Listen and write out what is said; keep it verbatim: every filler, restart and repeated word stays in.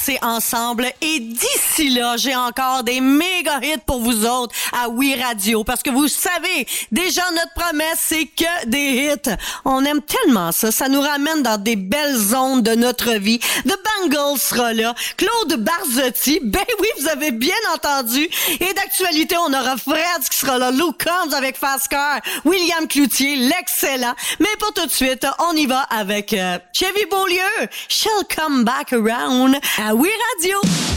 passer ensemble. Et d'ici là, j'ai encore des méga hits pour vous autres à Oui Radio. Parce que vous savez, déjà notre promesse, c'est que des hits. On aime tellement ça. Ça nous ramène dans des belles zones de notre vie. The Bangles sera là. Claude Barzotti, ben oui, vous avez bien entendu. Et d'actualité, on aura Fred qui sera là. Luke Combs avec Fast Car. William Cloutier, l'excellent. Mais pour tout de suite, on y va avec euh, Chevy Beaulieu. She'll come back around à Oui Radio.